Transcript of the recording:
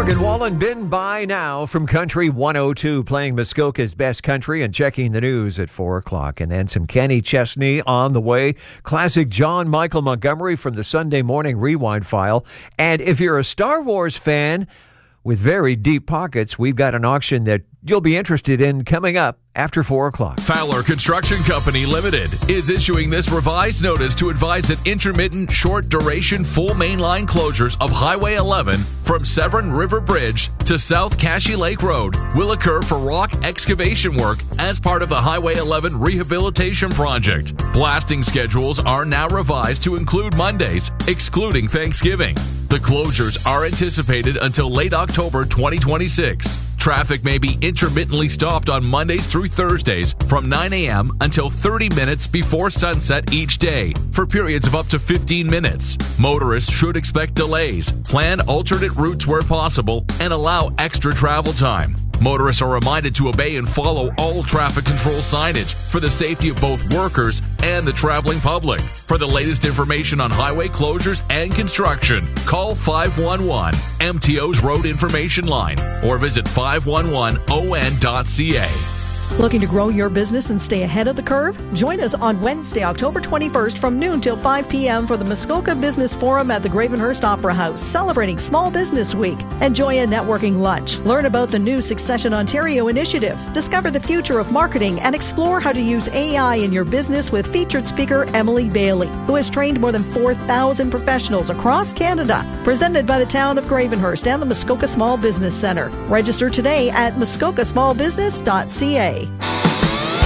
Morgan Wallen been by now from Country 102, playing Muskoka's best country and checking the news at 4 o'clock. And then some Kenny Chesney on the way. Classic John Michael Montgomery from the Sunday Morning Rewind file. And if you're a Star Wars fan with very deep pockets, we've got an auction that you'll be interested in coming up after 4 o'clock. Fowler Construction Company Limited is issuing this revised notice to advise that intermittent, short-duration, full mainline closures of Highway 11 from Severn River Bridge to South Cashy Lake Road will occur for rock excavation work as part of the Highway 11 rehabilitation project. Blasting schedules are now revised to include Mondays, excluding Thanksgiving. The closures are anticipated until late October 2026. Traffic may be intermittently stopped on Mondays through Thursdays from 9 a.m. until 30 minutes before sunset each day for periods of up to 15 minutes. Motorists should expect delays, plan alternate routes where possible, and allow extra travel time. Motorists are reminded to obey and follow all traffic control signage for the safety of both workers and the traveling public. For the latest information on highway closures and construction, call 511 MTO's Road Information Line or visit 511on.ca. Looking to grow your business and stay ahead of the curve? Join us on Wednesday, October 21st from noon till 5 p.m. for the Muskoka Business Forum at the Gravenhurst Opera House, celebrating Small Business Week. Enjoy a networking lunch. Learn about the new Succession Ontario initiative. Discover the future of marketing and explore how to use AI in your business with featured speaker Emily Bailey, who has trained more than 4,000 professionals across Canada. Presented by the town of Gravenhurst and the Muskoka Small Business Centre. Register today at muskokasmallbusiness.ca.